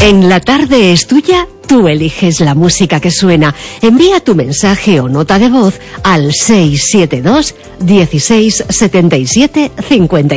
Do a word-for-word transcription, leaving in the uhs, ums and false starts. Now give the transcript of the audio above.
En La Tarde es Tuya, tú eliges la música que suena. Envía tu mensaje o nota de voz al seis siete dos, dieciséis, setenta y siete, cincuenta.